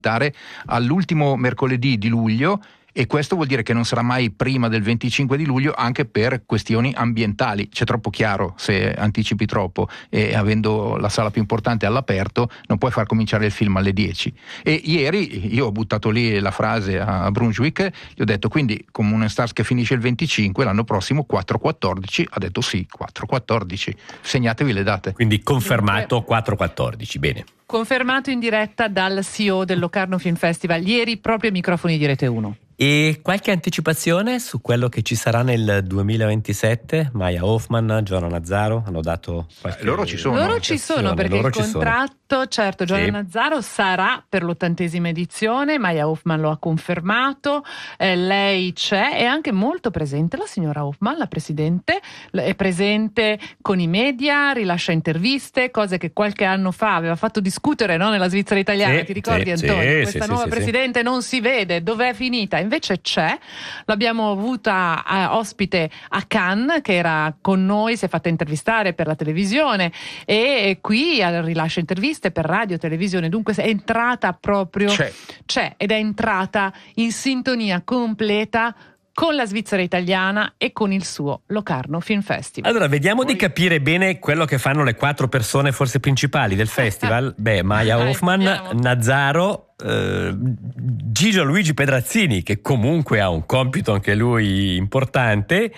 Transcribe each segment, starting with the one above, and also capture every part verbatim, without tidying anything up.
all'ultimo mercoledì di luglio, e questo vuol dire che non sarà mai prima del venticinque di luglio, anche per questioni ambientali. C'è troppo chiaro se anticipi troppo, e avendo la sala più importante all'aperto non puoi far cominciare il film alle dieci. E ieri io ho buttato lì la frase a Brunswick, gli ho detto: quindi Common Stars che finisce il venticinque, l'anno prossimo quattro quattordici. Ha detto sì, quattro quattordici, segnatevi le date. Quindi confermato quattro quattordici, bene. Confermato in diretta dal C E O del Locarno Film Festival ieri, proprio ai microfoni di Rete uno. E qualche anticipazione su quello che ci sarà nel duemilaventisette? Maya Hoffman, Giovanna Nazzaro hanno dato qualche... Eh, loro ci sono. Loro ci sono, perché loro il contratto, certo, Giovanna Sì. Nazzaro sarà per l'ottantesima edizione, Maya Hoffman lo ha confermato, eh, lei c'è, è anche molto presente la signora Hoffman, la presidente, è presente con i media, rilascia interviste, cose che qualche anno fa aveva fatto discutere, no, nella Svizzera italiana, Sì, ti ricordi, sì, Antonio? sì, Questa sì, nuova sì, presidente sì. non si vede, dov'è finita? Invece c'è, l'abbiamo avuta eh, ospite a Cannes, che era con noi, si è fatta intervistare per la televisione, e qui eh, rilascia interviste per radio, televisione, dunque è entrata proprio, C'è. c'è ed è entrata in sintonia completa con la Svizzera italiana e con il suo Locarno Film Festival. Allora, vediamo Poi- di capire bene quello che fanno le quattro persone forse principali del festival. Beh, Maya Dai, Hoffman, andiamo. Nazzaro, eh, Gigio Luigi Pedrazzini, che comunque ha un compito anche lui importante,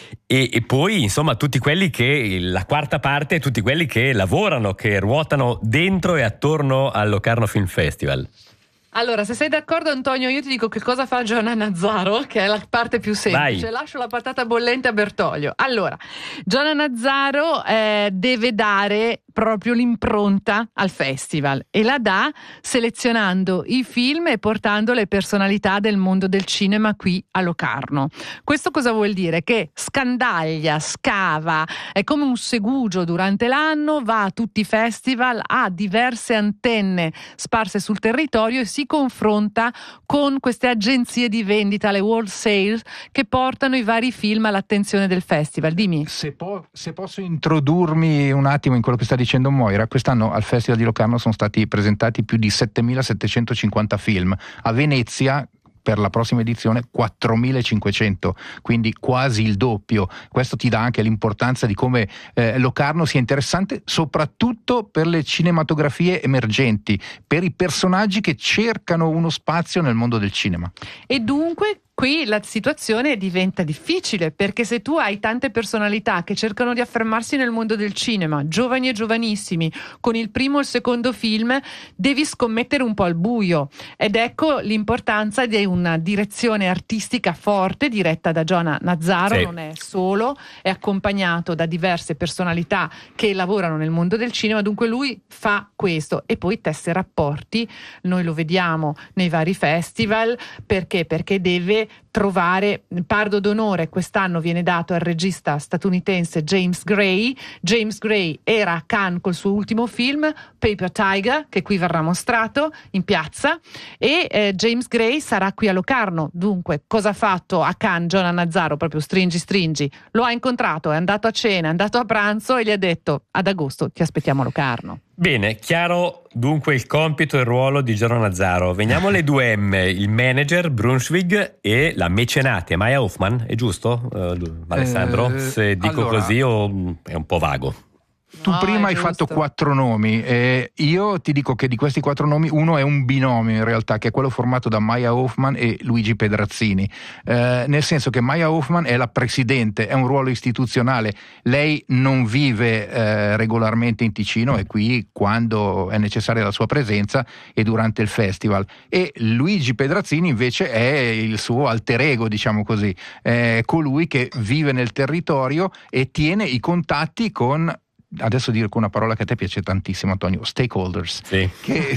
e, e poi insomma tutti quelli che, la quarta parte, tutti quelli che lavorano, che ruotano dentro e attorno al Locarno Film Festival. Allora, se sei d'accordo, Antonio, io ti dico che cosa fa Giovanna Nazzaro, che è la parte più semplice. Vai. Lascio la patata bollente a Bertoglio. Allora, Giovanna Nazzaro eh, deve dare proprio l'impronta al festival, e la dà selezionando i film e portando le personalità del mondo del cinema qui a Locarno. Questo cosa vuol dire? Che scandaglia, scava, è come un segugio durante l'anno, va a tutti i festival, ha diverse antenne sparse sul territorio e si confronta con queste agenzie di vendita, le wholesale, che portano i vari film all'attenzione del festival. Dimmi. Se, po- se posso introdurmi un attimo in quello che sta dicendo Moira, quest'anno al Festival di Locarno sono stati presentati più di settemilasettecentocinquanta film. A Venezia, per la prossima edizione, quattromilacinquecento, quindi quasi il doppio. Questo ti dà anche l'importanza di come eh, Locarno sia interessante, soprattutto per le cinematografie emergenti, per i personaggi che cercano uno spazio nel mondo del cinema. E dunque qui la situazione diventa difficile, perché se tu hai tante personalità che cercano di affermarsi nel mondo del cinema, giovani e giovanissimi, con il primo e il secondo film, devi scommettere un po' al buio. Ed ecco l'importanza di una direzione artistica forte, diretta da Giovanna Nazzaro. Sì. Non è solo, è accompagnato da diverse personalità che lavorano nel mondo del cinema, dunque lui fa questo, e poi tesse rapporti. Noi lo vediamo nei vari festival, perché? Perché deve trovare Pardo d'onore, quest'anno viene dato al regista statunitense James Gray. James Gray era a Cannes col suo ultimo film Paper Tiger, che qui verrà mostrato in piazza, e eh, James Gray sarà qui a Locarno. Dunque, cosa ha fatto a Cannes Giovanna Nazzaro? Proprio stringi stringi, lo ha incontrato, è andato a cena, è andato a pranzo e gli ha detto: ad agosto ti aspettiamo a Locarno. Bene, chiaro dunque il compito e il ruolo di Giovanna Nazzaro. Veniamo alle due M, il manager Brunswick e la mecenate Maya Hoffman, è giusto, uh, Alessandro? Eh, Se dico allora, così o è un po' vago? Tu No, prima è hai giusto. fatto quattro nomi, e io ti dico che di questi quattro nomi uno è un binomio in realtà, che è quello formato da Maya Hoffman e Luigi Pedrazzini, eh, nel senso che Maya Hoffman è la presidente, è un ruolo istituzionale, lei non vive eh, regolarmente in Ticino, è qui quando è necessaria la sua presenza e durante il festival, e Luigi Pedrazzini invece è il suo alter ego, diciamo così, è colui che vive nel territorio e tiene i contatti con, adesso dico una parola che a te piace tantissimo, Antonio, stakeholders, Sì. che,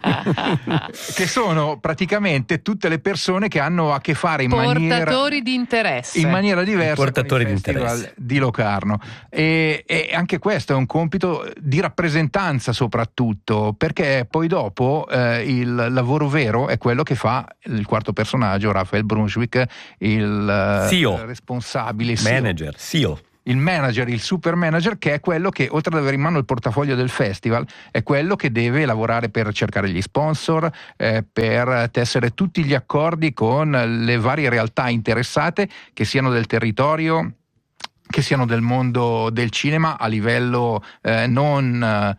che sono praticamente tutte le persone che hanno a che fare in maniera Portatori di interesse. in maniera diversa Portatori con il di Festival interesse. di Locarno, e, e anche questo è un compito di rappresentanza, soprattutto perché poi dopo eh, il lavoro vero è quello che fa il quarto personaggio, Raphael Brunswick, il C E O. eh, responsabile C E O. Manager, C E O. il manager, il super manager, che è quello che, oltre ad avere in mano il portafoglio del festival, è quello che deve lavorare per cercare gli sponsor, eh, per tessere tutti gli accordi con le varie realtà interessate, che siano del territorio, che siano del mondo del cinema a livello eh, non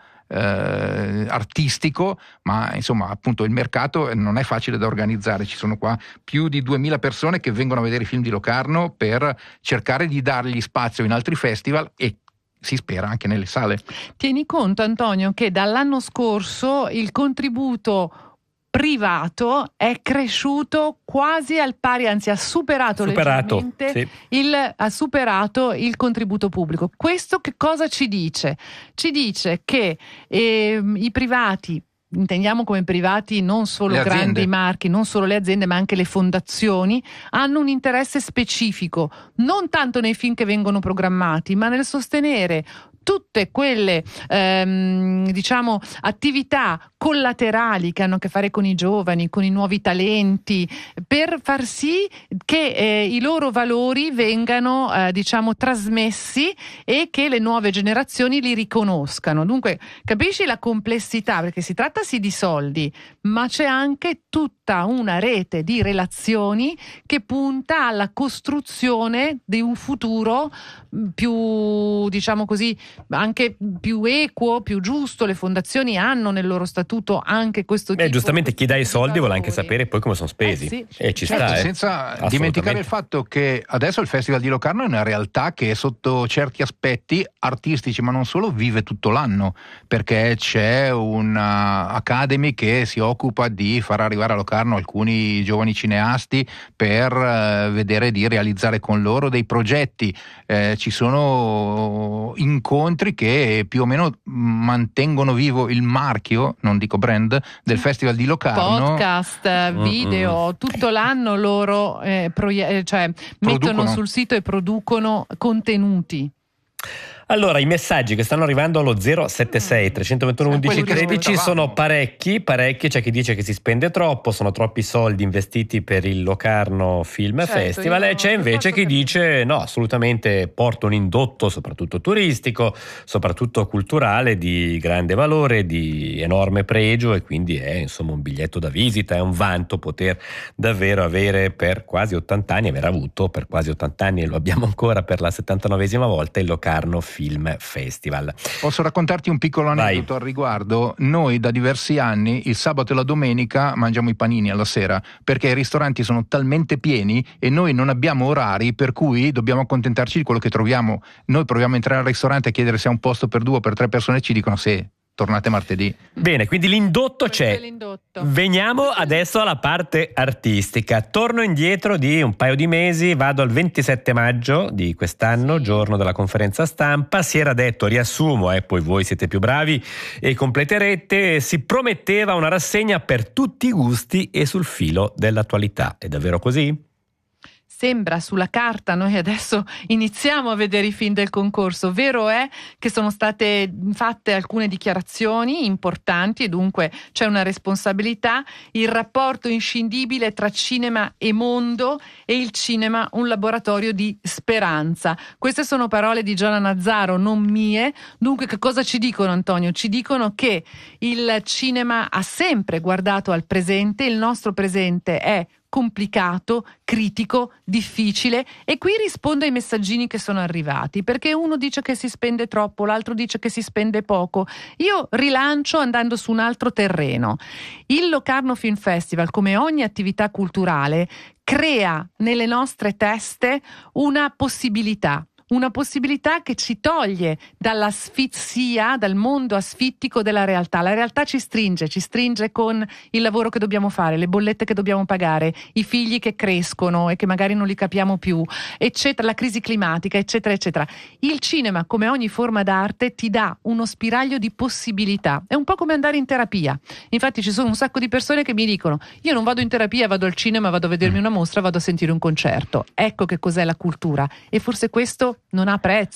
eh, artistico, ma insomma appunto il mercato non è facile da organizzare. Ci sono qua più di duemila persone che vengono a vedere i film di Locarno per cercare di dargli spazio in altri festival e si spera anche nelle sale. Tieni conto, Antonio, che dall'anno scorso il contributo privato è cresciuto quasi al pari, anzi ha superato, superato leggermente sì. il, ha superato il contributo pubblico. Questo che cosa ci dice? Ci dice che eh, i privati, intendiamo come privati non solo grandi marchi, non solo le aziende, ma anche le fondazioni, hanno un interesse specifico, non tanto nei film che vengono programmati, ma nel sostenere tutte quelle ehm, diciamo attività collaterali che hanno a che fare con i giovani, con i nuovi talenti, per far sì che eh, i loro valori vengano eh, diciamo trasmessi e che le nuove generazioni li riconoscano. Dunque capisci la complessità, perché si tratta sì di soldi, ma c'è anche tutta una rete di relazioni che punta alla costruzione di un futuro più, diciamo così, anche più equo, più giusto. Le fondazioni hanno nel loro statuto anche questo Beh, tipo giustamente chi dà i soldi vuole anche valori. sapere poi come sono spesi, eh sì. e ci certo, sta, eh. senza dimenticare il fatto che adesso il Festival di Locarno è una realtà che sotto certi aspetti artistici, ma non solo, vive tutto l'anno, perché c'è una Academy che si occupa di far arrivare a Locarno alcuni giovani cineasti per eh, vedere di realizzare con loro dei progetti. Eh, ci sono incontri che più o meno mantengono vivo il marchio, non dico brand, del Festival di Locarno. Podcast, video, mm-hmm. tutto l'anno loro eh, proie- cioè, mettono sul sito e producono contenuti. Allora, i messaggi che stanno arrivando allo zero sette sei tre due uno undici tredici sono parecchi, parecchi. C'è chi dice che si spende troppo, sono troppi soldi investiti per il Locarno Film certo, Festival, e c'è invece chi capire. dice no, assolutamente porta un indotto soprattutto turistico, soprattutto culturale, di grande valore, di enorme pregio, e quindi è insomma un biglietto da visita, è un vanto poter davvero avere per quasi ottanta anni, aver avuto per quasi ottanta anni, e lo abbiamo ancora per la settantanovesima volta, il Locarno Film Festival. Posso raccontarti un piccolo aneddoto al riguardo? Noi da diversi anni il sabato e la domenica mangiamo i panini alla sera, perché i ristoranti sono talmente pieni e noi non abbiamo orari, per cui dobbiamo accontentarci di quello che troviamo. Noi proviamo a entrare al ristorante e chiedere se ha un posto per due o per tre persone, e ci dicono sì, tornate martedì. Bene, quindi l'indotto Questo c'è. L'indotto. Veniamo adesso alla parte artistica. Torno indietro di un paio di mesi, vado al ventisette maggio di quest'anno, sì. giorno della conferenza stampa. Si era detto, riassumo, e eh, poi voi siete più bravi e completerete, si prometteva una rassegna per tutti i gusti e sul filo dell'attualità. È davvero così? Sembra sulla carta, noi adesso iniziamo a vedere i film del concorso. Vero è che sono state fatte alcune dichiarazioni importanti e dunque c'è una responsabilità. Il rapporto inscindibile tra cinema e mondo, e il cinema un laboratorio di speranza. Queste sono parole di Giona Nazzaro, non mie. Dunque che cosa ci dicono, Antonio? Ci dicono che il cinema ha sempre guardato al presente, il nostro presente è complicato, critico, difficile, e qui rispondo ai messaggini che sono arrivati, perché uno dice che si spende troppo, l'altro dice che si spende poco. Io rilancio andando su un altro terreno. Il Locarno Film Festival, come ogni attività culturale, crea nelle nostre teste una possibilità. Una possibilità che ci toglie dall'asfissia, dal mondo asfittico della realtà. La realtà ci stringe, ci stringe con il lavoro che dobbiamo fare, le bollette che dobbiamo pagare, i figli che crescono e che magari non li capiamo più, eccetera, la crisi climatica, eccetera, eccetera. Il cinema, come ogni forma d'arte, ti dà uno spiraglio di possibilità. È un po' come andare in terapia. Infatti ci sono un sacco di persone che mi dicono: io non vado in terapia, vado al cinema, vado a vedermi una mostra, vado a sentire un concerto. Ecco che cos'è la cultura. E forse questo non ha prezzo?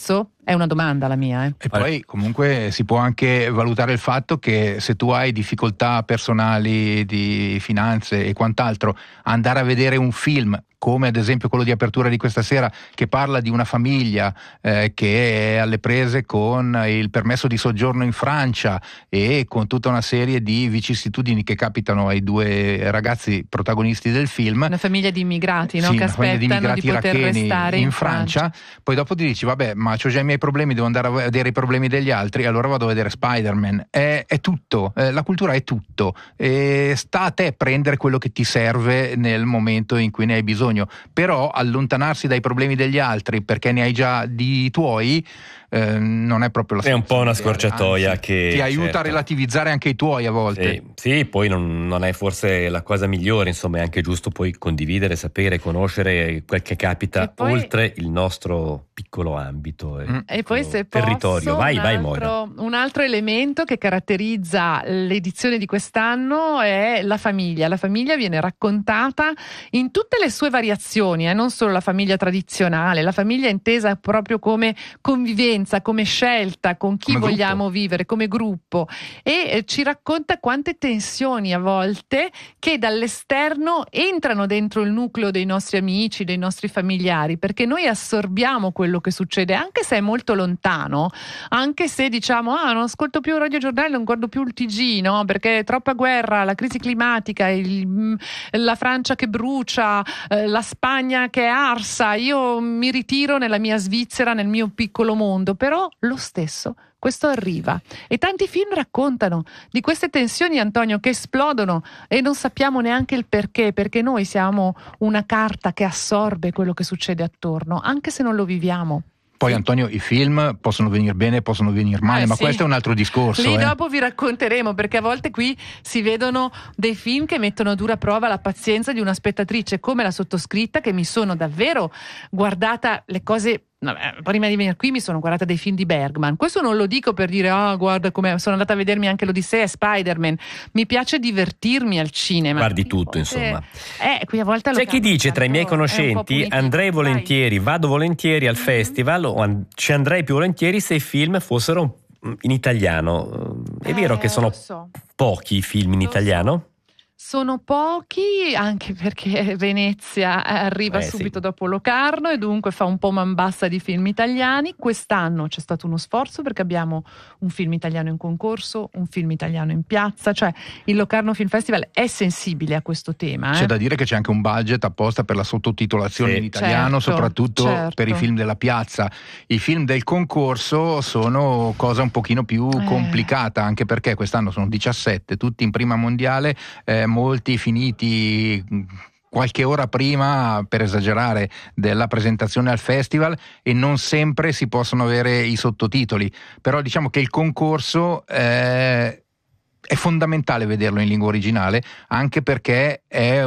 È una domanda la mia. Eh. E poi comunque si può anche valutare il fatto che se tu hai difficoltà personali di finanze e quant'altro, andare a vedere un film come ad esempio quello di apertura di questa sera, che parla di una famiglia eh, che è alle prese con il permesso di soggiorno in Francia e con tutta una serie di vicissitudini che capitano ai due ragazzi protagonisti del film. Una famiglia di immigrati, no? Sì, Che una famiglia aspettano di, di poter restare in, in Francia. Francia. Poi dopo ti dici vabbè, ma c'ho già i miei problemi, devo andare a vedere i problemi degli altri, allora vado a vedere Spider-Man. È, è tutto, eh, la cultura è tutto, e sta a te prendere quello che ti serve nel momento in cui ne hai bisogno. Però allontanarsi dai problemi degli altri perché ne hai già di tuoi eh, non è proprio la è un po' una scorciatoia, anzi, che ti aiuta certo. a relativizzare anche i tuoi a volte. Sì, sì, poi non, non è forse la cosa migliore, insomma è anche giusto poi condividere, sapere, conoscere quel che capita poi, oltre il nostro piccolo ambito e, mm. e poi se territorio. Posso, vai, un vai altro, Moira. Un altro elemento che caratterizza l'edizione di quest'anno è la famiglia. La famiglia viene raccontata in tutte le sue variazioni, eh, non solo la famiglia tradizionale, la famiglia intesa proprio come convivenza, come scelta, con chi come vogliamo gruppo. vivere, come gruppo, e eh, ci racconta quante tensioni a volte che dall'esterno entrano dentro il nucleo dei nostri amici, dei nostri familiari, perché noi assorbiamo quello che succede, anche se è molto lontano, anche se diciamo ah non ascolto più il radiogiornale, non guardo più il T G, no? Perché è troppa guerra, la crisi climatica, il, la Francia che brucia, eh, la Spagna che è arsa, io mi ritiro nella mia Svizzera, nel mio piccolo mondo, però lo stesso questo arriva, e tanti film raccontano di queste tensioni, Antonio, che esplodono e non sappiamo neanche il perché, perché noi siamo una carta che assorbe quello che succede attorno, anche se non lo viviamo. Poi Antonio, i film possono venire bene, possono venire male, eh, ma sì. questo è un altro discorso. Lì eh. dopo vi racconteremo, perché a volte qui si vedono dei film che mettono a dura prova la pazienza di una spettatrice come la sottoscritta, che mi sono davvero guardata le cose. No, prima di venire qui mi sono guardata dei film di Bergman. Questo non lo dico per dire ah oh, guarda come sono andata a vedermi anche l'Odissea e Spider-Man. Mi piace divertirmi al cinema. Guardi qui tutto, volte, insomma. Eh, qui a volte C'è chi dice tra i miei conoscenti andrei politico, volentieri, vado volentieri al mm-hmm. festival o an- ci andrei più volentieri se i film fossero in italiano. È eh, vero che sono so. pochi i film in lo italiano? So. Sono pochi, anche perché Venezia arriva eh, subito sì. dopo Locarno e dunque fa un po' man bassa di film italiani. Quest'anno c'è stato uno sforzo perché abbiamo un film italiano in concorso, un film italiano in piazza, cioè il Locarno Film Festival è sensibile a questo tema. C'è eh. da dire che c'è anche un budget apposta per la sottotitolazione sì. in italiano, certo, soprattutto certo. per i film della piazza. I film del concorso sono cosa un pochino più eh. complicata, anche perché quest'anno sono diciassette, tutti in prima mondiale, eh, molti finiti qualche ora prima, per esagerare, della presentazione al festival, e non sempre si possono avere i sottotitoli, però diciamo che il concorso eh, è fondamentale vederlo in lingua originale, anche perché è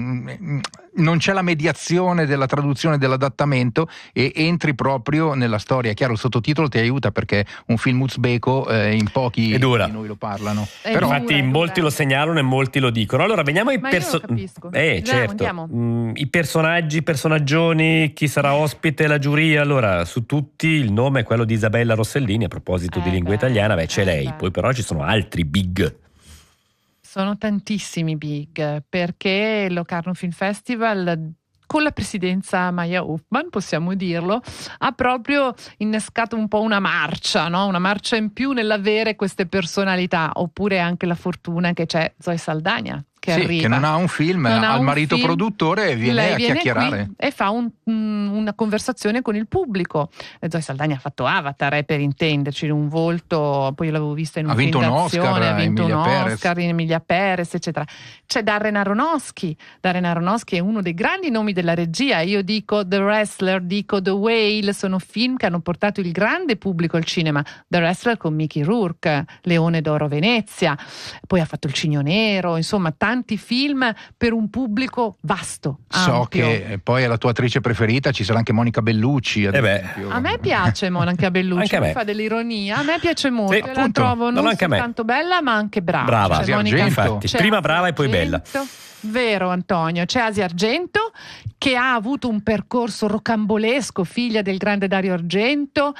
un non c'è la mediazione della traduzione e dell'adattamento e entri proprio nella storia. È chiaro, il sottotitolo ti aiuta perché un film uzbeko eh, in pochi di noi lo parlano. È Però, infatti dura, molti dura. lo segnalano e molti lo dicono. Allora veniamo ai Ma io lo personaggi. capisco. Eh, Andiamo, certo. andiamo. Mm, i personaggi, personaggioni, chi sarà ospite, la giuria. Allora, su tutti il nome è quello di Isabella Rossellini. A proposito Eh di lingua beh, italiana, beh, c'è eh lei. beh. Poi però ci sono altri big. Sono tantissimi big, perché il Locarno Film Festival, con la presidenza Maya Hoffman, possiamo dirlo, ha proprio innescato un po' una marcia, no? Una marcia in più nell'avere queste personalità, oppure anche la fortuna che c'è Zoe Saldana, che sì, arriva. che non ha un film, Non ha ha il un marito film, produttore e viene lei a viene chiacchierare. qui e fa un, un, una conversazione con il pubblico. E Zoe Saldana ha fatto Avatar, eh, per intenderci, un volto, poi io l'avevo vista in un Ha vinto film un d'azione, Oscar, ha vinto Emilia un Perez. Oscar in Emilia Perez, eccetera. C'è Darren Aronofsky. Darren Aronofsky è uno dei grandi nomi della regia. Io dico The Wrestler, dico The Whale, sono film che hanno portato il grande pubblico al cinema. The Wrestler con Mickey Rourke, Leone d'Oro Venezia, poi ha fatto Il Cigno Nero, insomma tanti film per un pubblico vasto, So ampio. che poi è la tua attrice preferita, ci sarà anche Monica Bellucci, ad Eh beh. esempio. A me piace Monica Bellucci, Anche a me. fa dell'ironia, a me piace molto, Sì, io la appunto. trovo non No, anche a me. soltanto bella ma anche brava. Brava, C'è Asia Monica- Argento. infatti. c'è Prima Asia brava e poi bella. Argento. Vero Antonio, c'è Asia Argento che ha avuto un percorso rocambolesco, figlia del grande Dario Argento,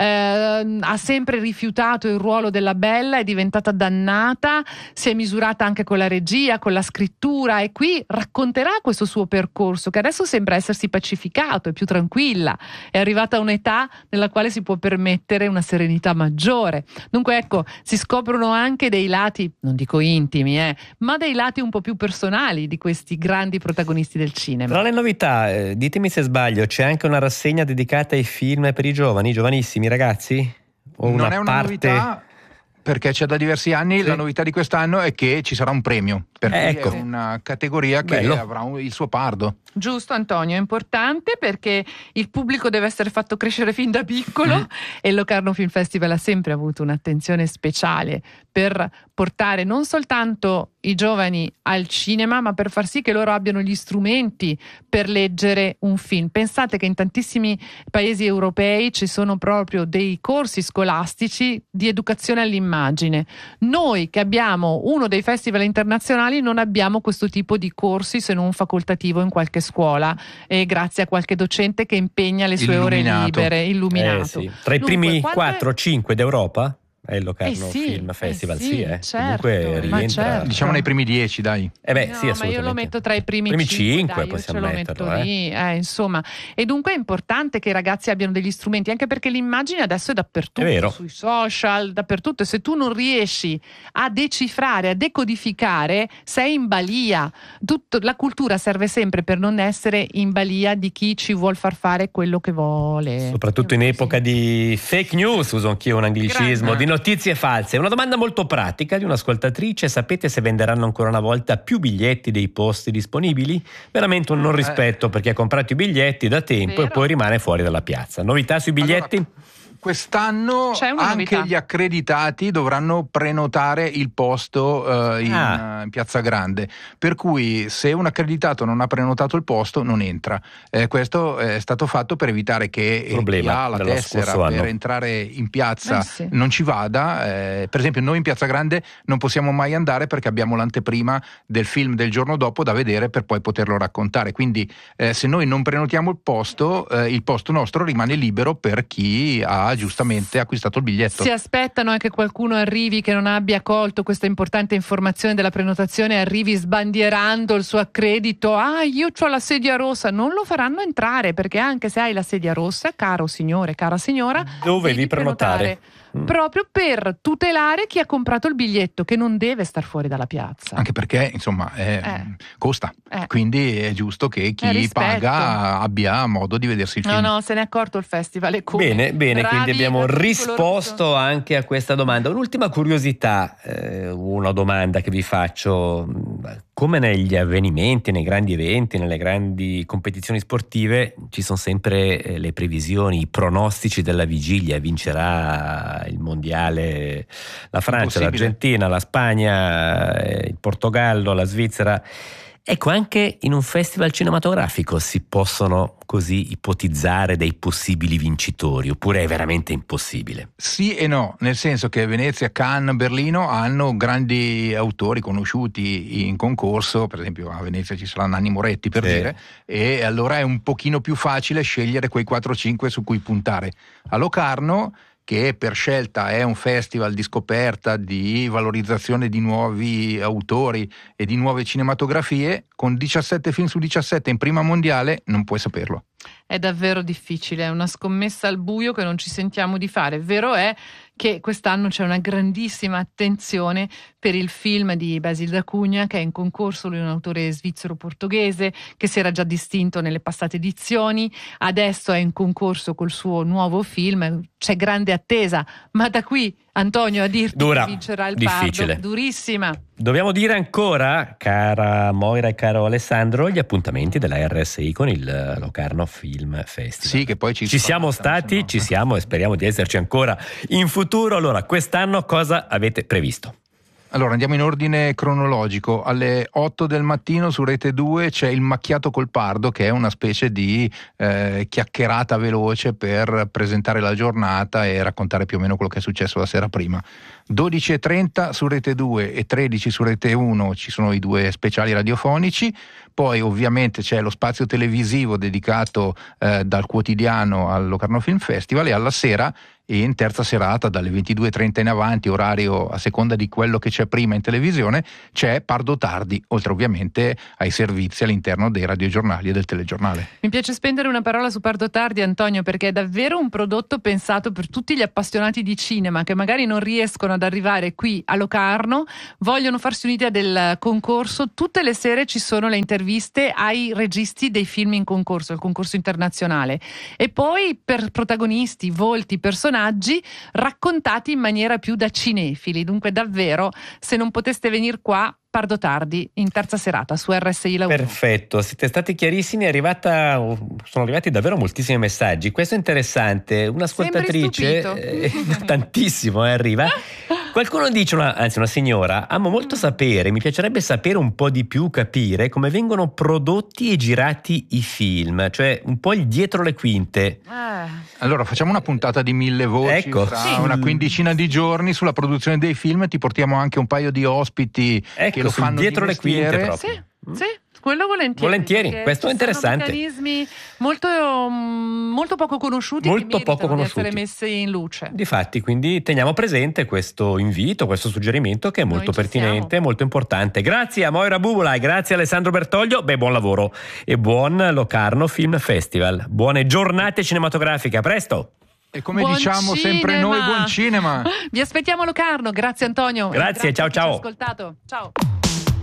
eh, ha sempre rifiutato il ruolo della bella, è diventata dannata, si è misurata anche con la regia, con la scrittura, e qui racconterà questo suo percorso che adesso sembra essersi pacificato, è più tranquilla, è arrivata a un'età nella quale si può permettere una serenità maggiore. Dunque ecco, si scoprono anche dei lati, non dico intimi, eh, ma dei lati un po' più personali di questi grandi protagonisti del cinema. Tra le novità, eh, ditemi se sbaglio, c'è anche una rassegna dedicata ai film per i giovani, giovanissimi ragazzi? O non una è una parte... novità, perché c'è da diversi anni. Sì. La novità di quest'anno è che ci sarà un premio, perché eh, ecco. è una categoria che Bello. avrà un, il suo pardo. Giusto, Antonio, è importante perché il pubblico deve essere fatto crescere fin da piccolo mm. e il Locarno Film Festival ha sempre avuto un'attenzione speciale per portare non soltanto i giovani al cinema, ma per far sì che loro abbiano gli strumenti per leggere un film. Pensate che in tantissimi paesi europei ci sono proprio dei corsi scolastici di educazione all'immagine. Noi che abbiamo uno dei festival internazionali non abbiamo questo tipo di corsi, se non facoltativo in qualche scuola, e grazie a qualche docente che impegna le sue illuminato. ore libere, illuminato. Eh sì. Tra i Dunque, primi quattro cinque d'Europa? È il Locarno eh sì, Film Festival, eh sì, sì eh. certo, Comunque rientra, certo. diciamo nei primi dieci, dai. Eh beh, no, sì, ma io lo metto tra i primi, primi cinque, cinque dai, possiamo io ce lo metterlo, metto eh. lì, eh, insomma. E dunque è importante che i ragazzi abbiano degli strumenti, anche perché l'immagine adesso è dappertutto, è vero. Sui social, dappertutto, e se tu non riesci a decifrare, a decodificare, sei in balia. Tutto, la cultura serve sempre per non essere in balia di chi ci vuol far fare quello che vuole. Soprattutto in epoca di fake news, uso anch'io un anglicismo, Grande. di notizie false. Una domanda molto pratica di un'ascoltatrice: sapete se venderanno ancora una volta più biglietti dei posti disponibili? Veramente un non rispetto per chi ha comprato i biglietti da tempo Vero. e poi rimane fuori dalla piazza. Novità sui biglietti? Allora, quest'anno anche novità. Gli accreditati dovranno prenotare il posto eh, in, ah. in Piazza Grande, per cui se un accreditato non ha prenotato il posto non entra. Eh, questo è stato fatto per evitare che Problema chi ha la tessera per anno. entrare in piazza eh sì. non ci vada. Eh, per esempio noi in Piazza Grande non possiamo mai andare perché abbiamo l'anteprima del film del giorno dopo da vedere per poi poterlo raccontare, quindi eh, se noi non prenotiamo il posto, eh, il posto nostro rimane libero per chi ha giustamente acquistato il biglietto. Si aspettano anche qualcuno arrivi che non abbia colto questa importante informazione della prenotazione, arrivi sbandierando il suo accredito, ah io ho la sedia rossa, non lo faranno entrare, perché anche se hai la sedia rossa, caro signore, cara signora, dovevi prenotare. Mm. proprio per tutelare chi ha comprato il biglietto, che non deve star fuori dalla piazza, anche perché insomma è, eh. costa eh. quindi è giusto che chi paga abbia modo di vedersi il film. No no, se ne è accorto il festival, è come bene bene bravi, quindi abbiamo risposto sono... anche a questa domanda. Un'ultima curiosità, eh, una domanda che vi faccio: come negli avvenimenti, nei grandi eventi, nelle grandi competizioni sportive, ci sono sempre eh, le previsioni, i pronostici della vigilia, vincerà il mondiale la Francia, l'Argentina, la Spagna, eh, il Portogallo, la Svizzera. Ecco, anche in un festival cinematografico si possono così ipotizzare dei possibili vincitori, oppure è veramente impossibile? Sì e no, nel senso che Venezia, Cannes, Berlino hanno grandi autori conosciuti in concorso, per esempio a Venezia ci sarà Nanni Moretti per sì. dire, e allora è un pochino più facile scegliere quei quattro cinque su cui puntare. A Locarno, che per scelta è un festival di scoperta, di valorizzazione di nuovi autori e di nuove cinematografie, con diciassette film su diciassette in prima mondiale non puoi saperlo. È davvero difficile, è una scommessa al buio che non ci sentiamo di fare. Vero è che quest'anno c'è una grandissima attenzione per il film di Basil da Cunha, che è in concorso. Lui è un autore svizzero-portoghese che si era già distinto nelle passate edizioni, adesso è in concorso col suo nuovo film, c'è grande attesa, ma da qui, Antonio, a dirti Dura, che vincerà il difficile. Pardo, durissima. Dobbiamo dire ancora, cara Moira e caro Alessandro, gli appuntamenti della R S I con il Locarno Film Festival. Sì, che poi ci, ci siamo stati, no. ci siamo e speriamo di esserci ancora in futuro. Allora, quest'anno cosa avete previsto? Allora andiamo in ordine cronologico. Alle otto del mattino su Rete due c'è Il Macchiato col Pardo, che è una specie di eh, chiacchierata veloce per presentare la giornata e raccontare più o meno quello che è successo la sera prima. dodici e trenta su Rete due e tredici su Rete uno ci sono i due speciali radiofonici, poi ovviamente c'è lo spazio televisivo dedicato eh, dal quotidiano al Locarno Film Festival, e alla sera e in terza serata dalle ventidue e trenta in avanti, orario a seconda di quello che c'è prima in televisione, c'è Pardo Tardi, oltre ovviamente ai servizi all'interno dei radiogiornali e del telegiornale. Mi piace spendere una parola su Pardo Tardi, Antonio, perché è davvero un prodotto pensato per tutti gli appassionati di cinema che magari non riescono ad arrivare qui a Locarno, vogliono farsi un'idea del concorso. Tutte le sere ci sono le interviste ai registi dei film in concorso, il concorso internazionale, e poi per protagonisti, volti, personaggi raccontati in maniera più da cinefili. Dunque davvero, se non poteste venire qua, Pardo Tardi in terza serata su R S I La uno. Perfetto, siete stati chiarissimi, è arrivata, sono arrivati davvero moltissimi messaggi. Questo è interessante, un'ascoltatrice eh, tantissimo eh, arriva. Qualcuno dice, una, anzi una signora: amo molto sapere, mi piacerebbe sapere un po' di più, capire come vengono prodotti e girati i film, cioè un po' il dietro le quinte. Eh. Allora facciamo una puntata di mille voci, ecco, fra sì. una quindicina di giorni sulla produzione dei film, ti portiamo anche un paio di ospiti ecco, che lo fanno dietro di le quinte proprio. Sì, sì. Quello volentieri. Volentieri, questo è interessante. Sono meccanismi molto, molto poco conosciuti molto che poco meritano conosciuti. di essere messi in luce. Difatti, quindi teniamo presente questo invito, questo suggerimento che è molto pertinente, siamo. molto importante. Grazie a Moira Bubola e grazie a Alessandro Bertoglio. Beh, buon lavoro e buon Locarno Film Festival. Buone giornate cinematografiche, a presto! E come Buon diciamo cinema. sempre noi, buon cinema! Vi aspettiamo a Locarno, grazie Antonio. Grazie, e grazie ciao a chi ci ha ciao. ascoltato. Ciao.